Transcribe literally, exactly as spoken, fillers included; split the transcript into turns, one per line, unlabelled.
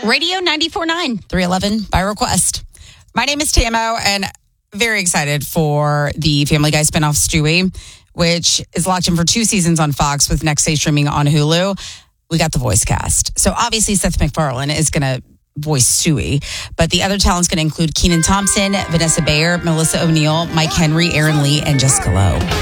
Radio ninety-four point nine, three eleven by request. My name is Tamo, and very excited for the Family Guy spinoff Stewie, which is locked in for two seasons on Fox with next day streaming on Hulu. We got the voice cast. So obviously Seth MacFarlane is going to voice Stewie, but the other talent's going to include Kenan Thompson, Vanessa Bayer, Melissa O'Neill, Mike Henry, Aaron Lee, and Jessica Lowe.